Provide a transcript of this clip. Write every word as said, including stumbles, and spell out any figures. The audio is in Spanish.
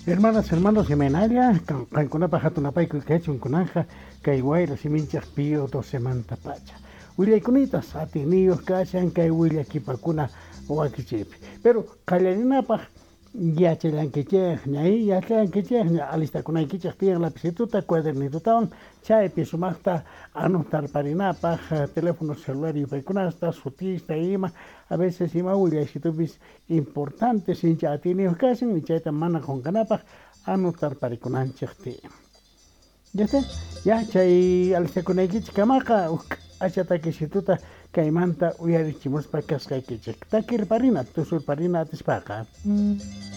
Hermanas, hermanos, seminaria, canconapa hatunapayku kachun kunanja, kay wayra siminchaq pío doce manta pacha. Willaykunitas atinios kachan kay willakipakuna wakichipi. Pero qallarinapaq yachallankichej ñay yachallankichej ña alistakunaykichej tiyan lapicituta cuadernitutawan chaypi sumaqta anotarparinapaq teléfono celular yupaykunasta sutista ima a veces ima willaysitupis importante sincha atinios kashan y chayta mana qunqanapaq anotarparikunanchej tiyan. Yasta ya chay alistakunaykichej kamaqa acha takishituta kaymanta uyarichimuspa kaskaykichej takirparina tusurparina atispaqa.